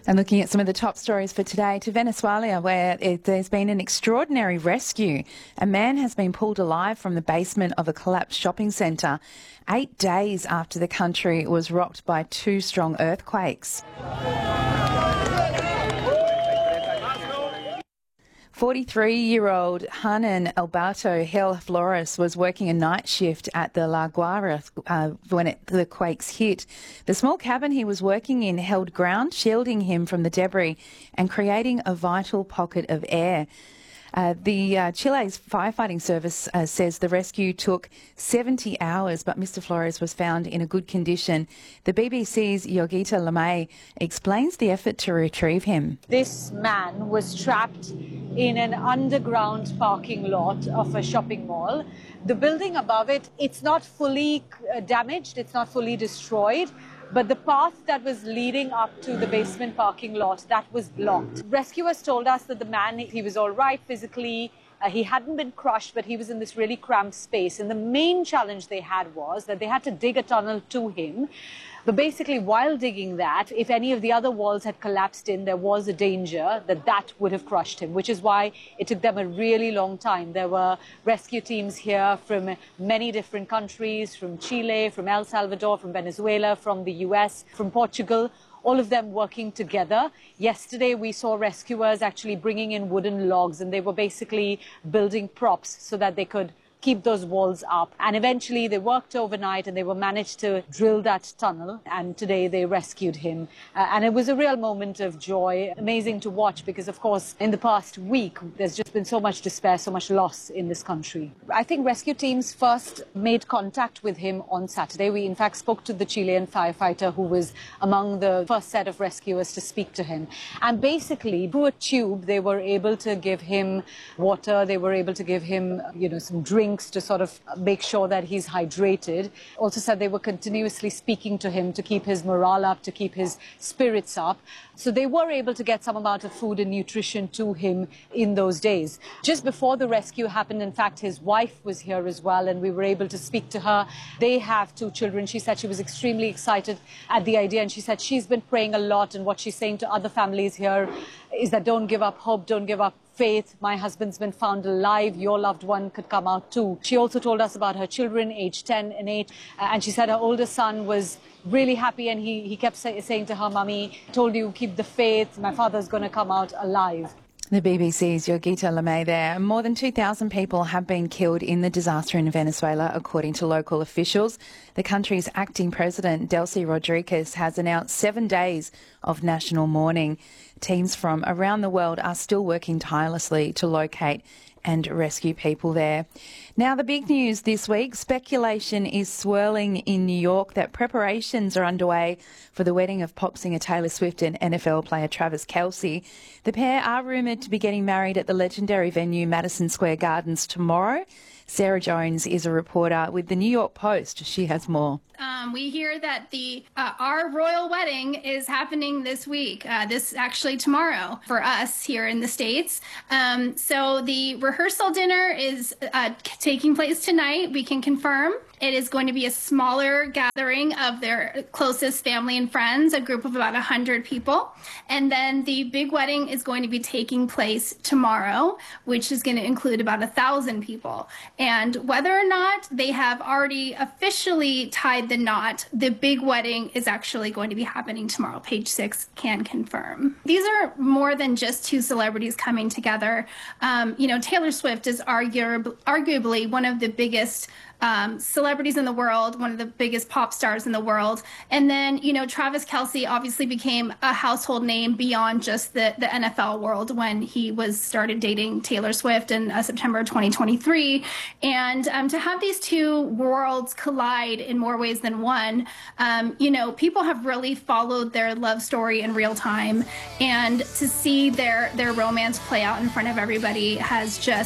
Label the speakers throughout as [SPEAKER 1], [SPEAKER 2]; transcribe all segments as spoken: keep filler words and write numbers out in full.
[SPEAKER 1] And looking at some of the top stories for today, to Venezuela, where it, there's been an extraordinary rescue. A man has been pulled alive from the basement of a collapsed shopping centre eight days after the country was rocked by two strong earthquakes. forty-three-year-old Hanan Alberto Hel Flores was working a night shift at the La Guaira uh, when it, the quakes hit. The small cabin he was working in held ground, shielding him from the debris and creating a vital pocket of air. Uh, the uh, Chile's firefighting service uh, says the rescue took seventy hours, but Mister Flores was found in a good condition. The B B C's Yogita Lamay explains the effort to retrieve him.
[SPEAKER 2] This man was trapped in an underground parking lot of a shopping mall. The building above it, it's not fully uh, damaged, it's not fully destroyed, but the path that was leading up to the basement parking lot, that was blocked. Rescuers told us that the man, he was all right physically, uh, he hadn't been crushed, but he was in this really cramped space. And the main challenge they had was that they had to dig a tunnel to him. But basically, while digging that, if any of the other walls had collapsed in, there was a danger that that would have crushed him, which is why it took them a really long time. There were rescue teams here from many different countries, from Chile, from El Salvador, from Venezuela, from the U S, from Portugal, all of them working together. Yesterday, we saw rescuers actually bringing in wooden logs, and they were basically building props so that they could keep those walls up. And eventually they worked overnight and they were managed to drill that tunnel, and today they rescued him. Uh, and it was a real moment of joy, amazing to watch, because of course in the past week there's just been so much despair, so much loss in this country. I think rescue teams first made contact with him on Saturday. We in fact spoke to the Chilean firefighter who was among the first set of rescuers to speak to him. And basically through a tube they were able to give him water, they were able to give him, you know, some drinks to sort of make sure that he's hydrated. Also said they were continuously speaking to him to keep his morale up, to keep his spirits up. So they were able to get some amount of food and nutrition to him in those days. Just before the rescue happened, in fact, his wife was here as well, and we were able to speak to her. They have two children. She said she was extremely excited at the idea, and she said she's been praying a lot, and what she's saying to other families here is that don't give up hope, don't give up faith. My husband's been found alive. Your loved one could come out too. She also told us about her children, aged ten and eight. Uh, and she said her older son was really happy, and he, he kept say, saying to her, "Mummy, told you, keep the faith. My father's going to come out alive."
[SPEAKER 1] The B B C's Yogita Lamay there. More than two thousand people have been killed in the disaster in Venezuela, according to local officials. The country's acting president, Delcy Rodriguez, has announced seven days of national mourning. Teams from around the world are still working tirelessly to locate and rescue people there. Now, the big news this week, speculation is swirling in New York that preparations are underway for the wedding of pop singer Taylor Swift and N F L player Travis Kelce. The pair are rumoured to be getting married at the legendary venue Madison Square Gardens tomorrow. Sarah Jones is a reporter with the New York Post. She has more.
[SPEAKER 3] Um, we hear that the uh, our royal wedding is happening this week, uh, this actually tomorrow for us here in the States. Um, so the rehearsal dinner is uh, taking place tonight. We can confirm. It is going to be a smaller gathering of their closest family and friends, a group of about one hundred people. And then the big wedding is going to be taking place tomorrow, which is going to include about one thousand people. And whether or not they have already officially tied the knot, the big wedding is actually going to be happening tomorrow. Page six can confirm. These are more than just two celebrities coming together. Um, you know, Taylor Swift is argu- arguably one of the biggest Um, celebrities in the world, one of the biggest pop stars in the world. And then, you know, Travis Kelce obviously became a household name beyond just the, the N F L world when he was started dating Taylor Swift in uh, September twenty twenty-three. And um, to have these two worlds collide in more ways than one, um, you know, people have really followed their love story in real time. And to see their, their romance play out in front of everybody has just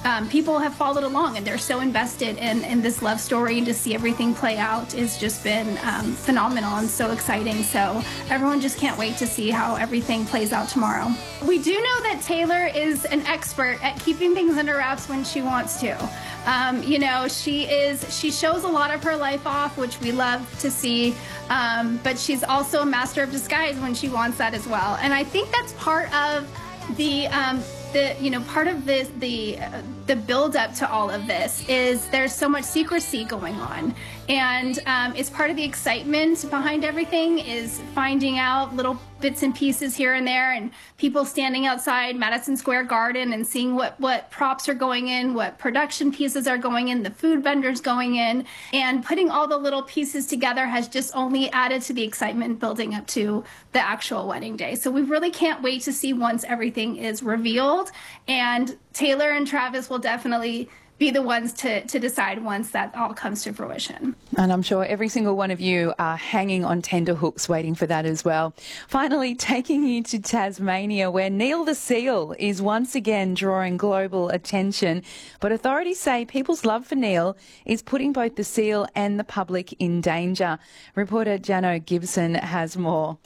[SPEAKER 3] um, people have followed along and they're so invested in, in this love story, and to see everything play out has just been um, phenomenal and so exciting. So everyone just can't wait to see how everything plays out tomorrow. We do know that Taylor is an expert at keeping things under wraps when she wants to. Um, you know, she is, she shows a lot of her life off, which we love to see, um, but she's also a master of disguise when she wants that as well. And I think that's part of the, um, the you know, part of this, the, uh, the build up to all of this is there's so much secrecy going on. And um, it's part of the excitement behind everything is finding out little bits and pieces here and there, and people standing outside Madison Square Garden and seeing what, what props are going in, what production pieces are going in, the food vendors going in, and putting all the little pieces together has just only added to the excitement building up to the actual wedding day. So we really can't wait to see once everything is revealed, and Taylor and Travis will definitely be the ones to, to decide once that all comes to fruition.
[SPEAKER 1] And I'm sure every single one of you are hanging on tenterhooks waiting for that as well. Finally, taking you to Tasmania, where Neil the seal is once again drawing global attention. But authorities say people's love for Neil is putting both the seal and the public in danger. Reporter Jano Gibson has more.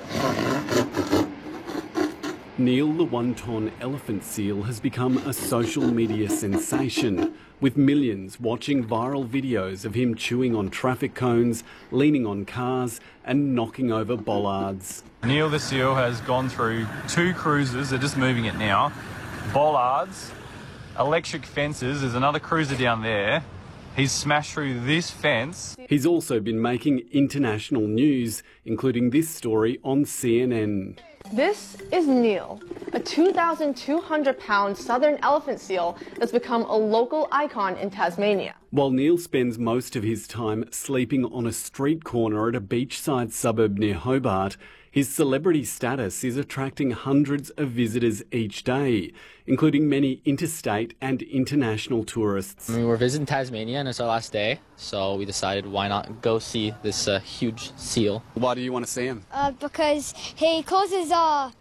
[SPEAKER 4] Neil the one-ton elephant seal has become a social media sensation, with millions watching viral videos of him chewing on traffic cones, leaning on cars and knocking over bollards.
[SPEAKER 5] Neil the seal has gone through two cruisers, they're just moving it now, bollards, electric fences, there's another cruiser down there. He's smashed through this fence.
[SPEAKER 4] He's also been making international news, including this story on C N N.
[SPEAKER 6] This is Neil, a two thousand two hundred pound southern elephant seal that's become a local icon in Tasmania.
[SPEAKER 4] While Neil spends most of his time sleeping on a street corner at a beachside suburb near Hobart, his celebrity status is attracting hundreds of visitors each day, including many interstate and international tourists.
[SPEAKER 7] We were visiting Tasmania and it's our last day, so we decided why not go see this uh, huge seal.
[SPEAKER 4] Why do you want to see him?
[SPEAKER 8] Uh, because he causes uh,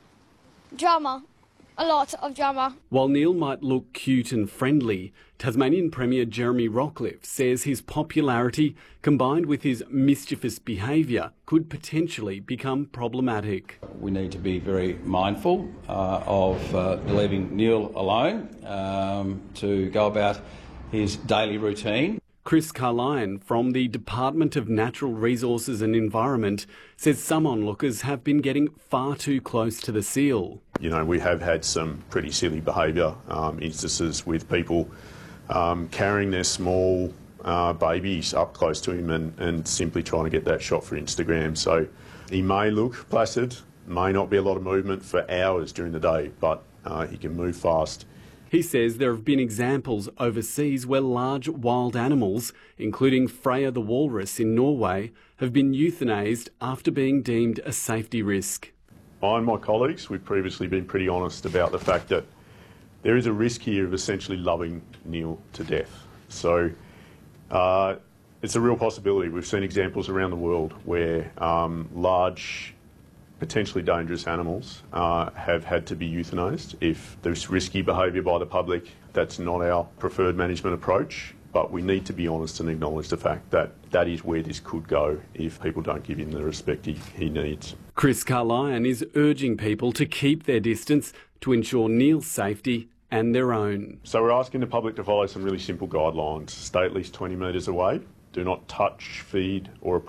[SPEAKER 8] drama, a lot of drama.
[SPEAKER 4] While Neil might look cute and friendly, Tasmanian Premier Jeremy Rockliff says his popularity, combined with his mischievous behaviour, could potentially become problematic.
[SPEAKER 9] We need to be very mindful uh, of uh, leaving Neil alone um, to go about his daily routine.
[SPEAKER 4] Chris Carlyon from the Department of Natural Resources and Environment says some onlookers have been getting far too close to the seal.
[SPEAKER 10] You know, we have had some pretty silly behaviour, um, instances with people um, carrying their small uh, babies up close to him and, and simply trying to get that shot for Instagram. So he may look placid, may not be a lot of movement for hours during the day, but uh, he can move fast.
[SPEAKER 4] He says there have been examples overseas where large wild animals, including Freya the walrus in Norway, have been euthanased after being deemed a safety risk.
[SPEAKER 10] I and my colleagues, we've previously been pretty honest about the fact that there is a risk here of essentially loving Neil to death. So uh, it's a real possibility. We've seen examples around the world where um, large, potentially dangerous animals uh, have had to be euthanased. If there's risky behaviour by the public, that's not our preferred management approach, but we need to be honest and acknowledge the fact that that is where this could go if people don't give him the respect he, he needs.
[SPEAKER 4] Chris Carlyon is urging people to keep their distance to ensure Neil's safety and their own.
[SPEAKER 10] So we're asking the public to follow some really simple guidelines. Stay at least twenty metres away. Do not touch, feed or